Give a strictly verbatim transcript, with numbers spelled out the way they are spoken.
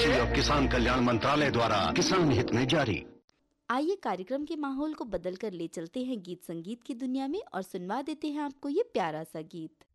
कृषि और किसान कल्याण मंत्रालय द्वारा किसान हित में जारी। आइए कार्यक्रम के माहौल को बदल कर ले चलते हैं गीत संगीत की दुनिया में और सुनवा देते हैं आपको ये प्यारा सा गीत।